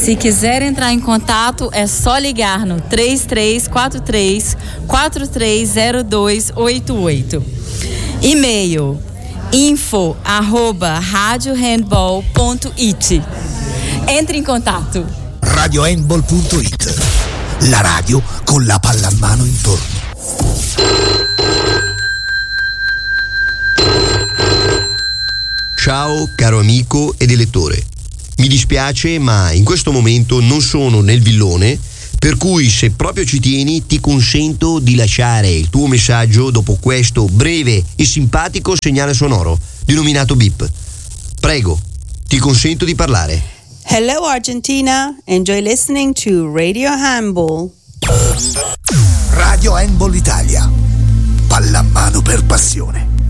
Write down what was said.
Se quiser entrar em contato, é só ligar no 3343-430288. E-mail info@radiohandball.it. Entre in contatto. radiohandball.it, la radio con la pallamano intorno. Ciao caro amico ed elettore. Mi dispiace, ma in questo momento non sono nel villone, per cui se proprio ci tieni ti consento di lasciare il tuo messaggio dopo questo breve e simpatico segnale sonoro, denominato beep. Prego, ti consento di parlare. Hello Argentina, enjoy listening to Radio Handball. Radio Handball Italia, pallamano per passione.